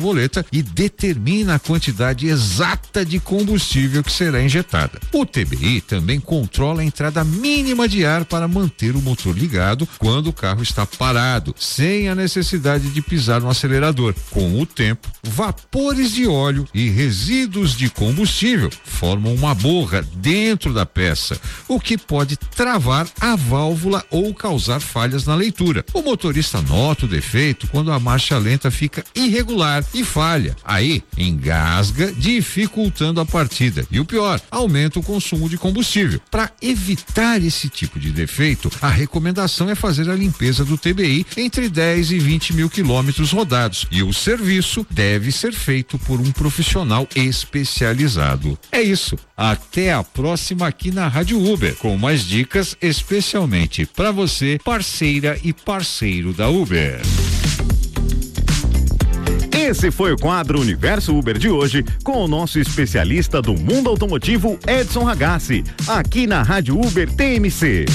borboleta e determina a quantidade exata de combustível que será injetada. O TBI também controla a entrada mínima de ar para manter o motor ligado quando o carro está parado, sem a necessidade de pisar no acelerador. Com o tempo, vapores de óleo e resíduos de combustível formam uma borra dentro da peça, o que pode travar a válvula ou causar falhas na leitura. O motorista nota o defeito quando a marcha lenta fica irregular e falha. Aí, engasga, dificultando a partida. E o pior, aumenta o consumo de combustível. Para evitar esse tipo de defeito, a recomendação é fazer a limpeza do TBI entre 10 e 20 mil quilômetros rodados. E o serviço deve ser feito por um profissional especializado. É isso. Até a próxima aqui na Rádio Uber, com mais dicas especialmente para você, parceira e parceiro da Uber. Esse foi o quadro Universo Uber de hoje, com o nosso especialista do mundo automotivo, Edson Ragazzi, aqui na Rádio Uber TMC.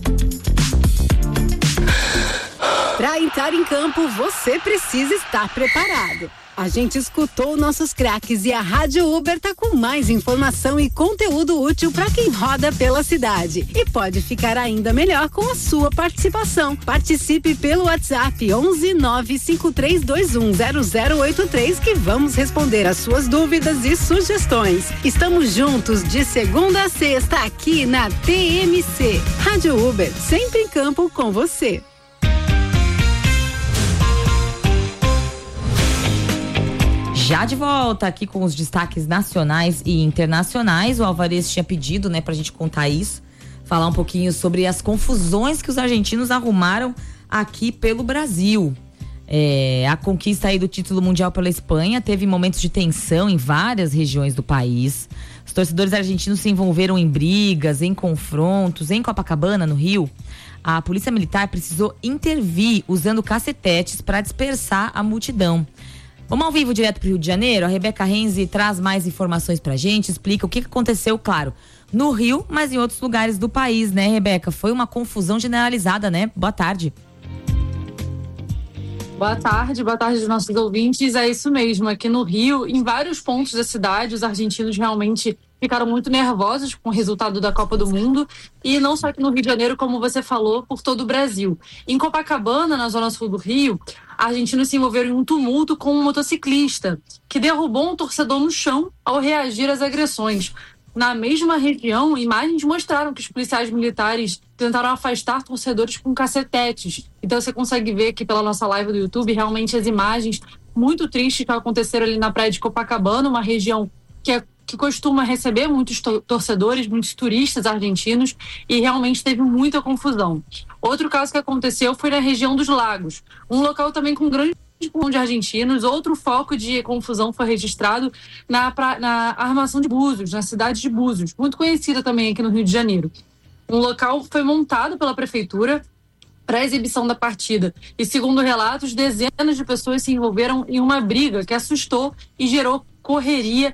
Para entrar em campo, você precisa estar preparado. A gente escutou nossos craques e a Rádio Uber tá com mais informação e conteúdo útil para quem roda pela cidade. E pode ficar ainda melhor com a sua participação. Participe pelo WhatsApp 11 95321 0083 que vamos responder as suas dúvidas e sugestões. Estamos juntos de segunda a sexta aqui na TMC. Rádio Uber, sempre em campo com você. Já de volta aqui com os destaques nacionais e internacionais. O Alvarez tinha pedido, pra gente contar isso, falar um pouquinho sobre as confusões que os argentinos arrumaram aqui pelo Brasil. A conquista aí do título mundial pela Espanha teve momentos de tensão em várias regiões do país. Os torcedores argentinos se envolveram em brigas, em confrontos. Em Copacabana, no Rio, a polícia militar precisou intervir usando cacetetes para dispersar a multidão. Vamos ao vivo direto para o Rio de Janeiro. A Rebeca Renzi traz mais informações pra gente, explica o que aconteceu, claro, no Rio, mas em outros lugares do país, né, Rebeca? Foi uma confusão generalizada, né? Boa tarde. Boa tarde aos nossos ouvintes. É isso mesmo, aqui no Rio, em vários pontos da cidade, os argentinos realmente ficaram muito nervosos com o resultado da Copa do Mundo, e não só aqui no Rio de Janeiro, como você falou, por todo o Brasil. Em Copacabana, na zona sul do Rio, argentinos se envolveram em um tumulto com um motociclista que derrubou um torcedor no chão ao reagir às agressões. Na mesma região, imagens mostraram que os policiais militares tentaram afastar torcedores com cacetetes. Então você consegue ver aqui pela nossa live do YouTube realmente as imagens muito tristes que aconteceram ali na praia de Copacabana, uma região que costuma receber muitos torcedores, muitos turistas argentinos, e realmente teve muita confusão. Outro caso que aconteceu foi na região dos Lagos, um local também com grande número de argentinos. Outro foco de confusão foi registrado na Armação de Búzios, na cidade de Búzios, muito conhecida também aqui no Rio de Janeiro. Um local foi montado pela prefeitura para a exibição da partida. E, segundo relatos, dezenas de pessoas se envolveram em uma briga que assustou e gerou correria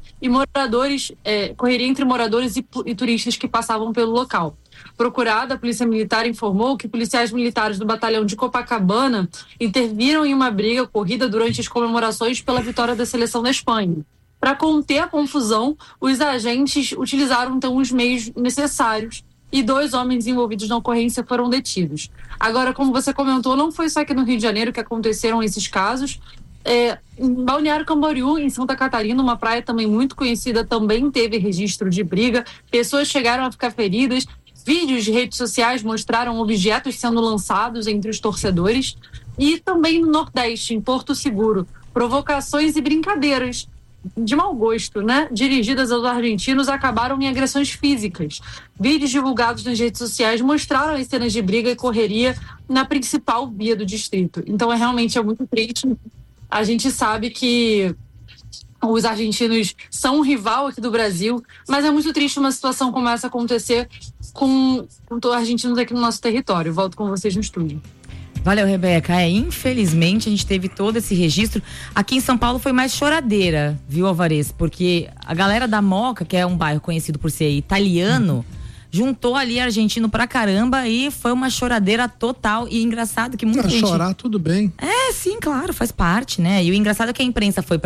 entre moradores e turistas que passavam pelo local. Procurada, a Polícia Militar informou que policiais militares do batalhão de Copacabana interviram em uma briga ocorrida durante as comemorações pela vitória da seleção da Espanha. Para conter a confusão, os agentes utilizaram então os meios necessários e 2 homens envolvidos na ocorrência foram detidos. Agora, como você comentou, não foi só aqui no Rio de Janeiro que aconteceram esses casos. Em Balneário Camboriú, em Santa Catarina, uma praia também muito conhecida, também teve registro de briga. Pessoas chegaram a ficar feridas. Vídeos de redes sociais mostraram objetos sendo lançados entre os torcedores. E também no Nordeste, em Porto Seguro, provocações e brincadeiras de mau gosto, dirigidas aos argentinos, acabaram em agressões físicas. Vídeos divulgados nas redes sociais mostraram as cenas de briga e correria na principal via do distrito. Então realmente é muito triste. A gente sabe que os argentinos são um rival aqui do Brasil, mas é muito triste uma situação como essa acontecer com argentinos aqui no nosso território. Volto com vocês no estúdio. Valeu, Rebeca. Infelizmente a gente teve todo esse registro. Aqui em São Paulo foi mais choradeira, viu, Alvarez? Porque a galera da Moca, que é um bairro conhecido por ser italiano, juntou ali argentino pra caramba e foi uma choradeira total. E engraçado que muita gente... chorar, tudo bem. Sim, claro, faz parte, né? E o engraçado é que a imprensa foi